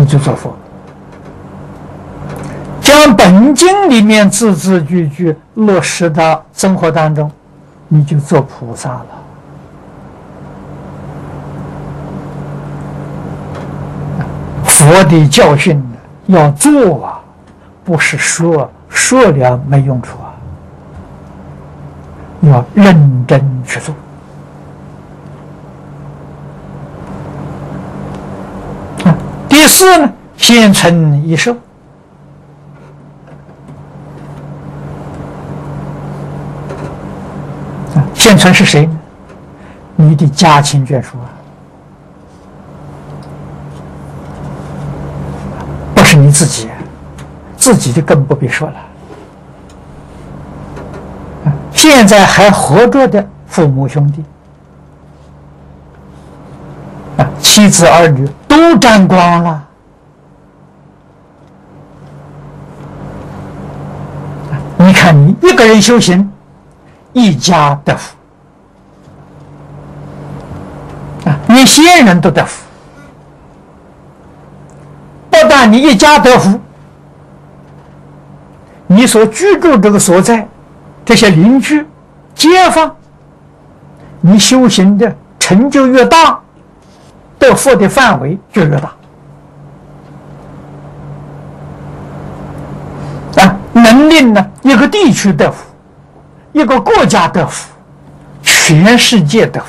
你就做佛。将本经里面字字句句落实到生活当中，你就做菩萨了。佛的教训要做啊，不是说了没用处啊，要认真去做。第四呢，现存已受。现存是谁呢？你的家亲眷属啊，不是你自己，自己就更不必说了。现在还活着的父母兄弟，妻子儿女都沾光了。你看，你一个人修行，一家得福你先人都得福。不但你一家得福，你所居住这个所在，这些邻居、街坊，你修行的成就越大，得福的范围就越大。能令呢一个地区得福，一个国家得福，全世界得福。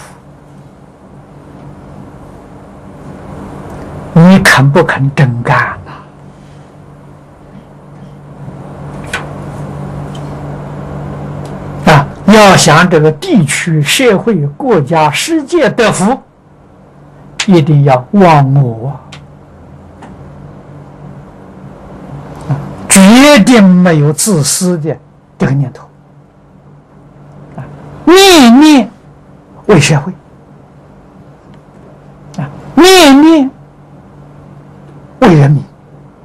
你肯不肯真干要想这个地区、社会、国家、世界得福，一定要忘我决定没有自私的这个念头念念为社会念念为人民，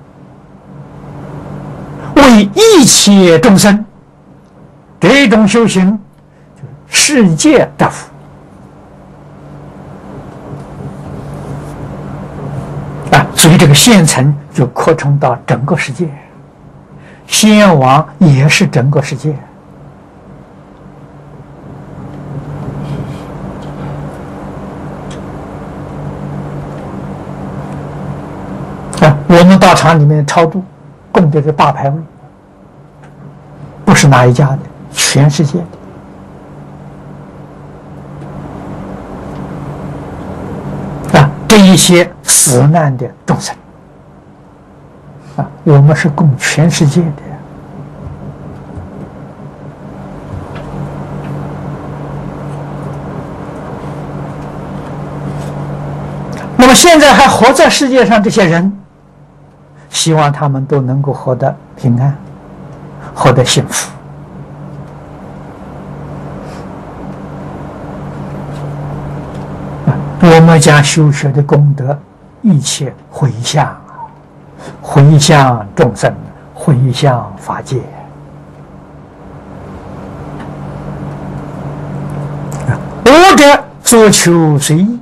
为一切众生。这种修行，世界得福所以这个现成就扩充到整个世界，先王也是整个世界。我们道场里面超度供的这大牌位，不是哪一家的，全世界的这一些死难的众生我们是供全世界的。那么现在还活在世界上这些人，希望他们都能够活得平安，活得幸福。我们将修学的功德一切回向众生，回向法界。我者所求随意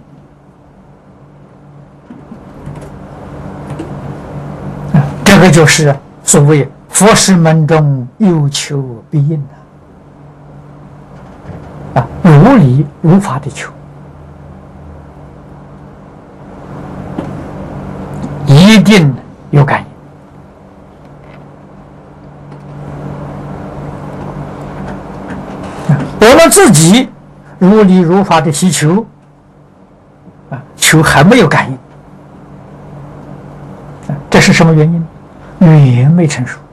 这个就是所谓佛事门中有求必应如理如法的求，一定有感应。我们自己如理如法的祈求求还没有感应这是什么原因？缘没成熟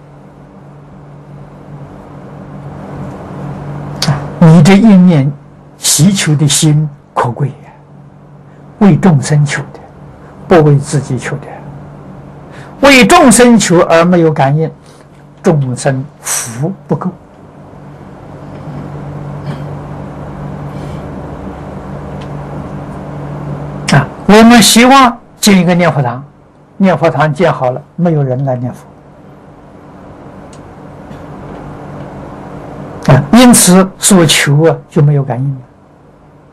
你这一念祈求的心可贵为众生求的，不为自己求的。为众生求而没有感应，众生福不够我们希望建一个念佛堂，念佛堂建好了，没有人来念佛因此所求就没有感应了。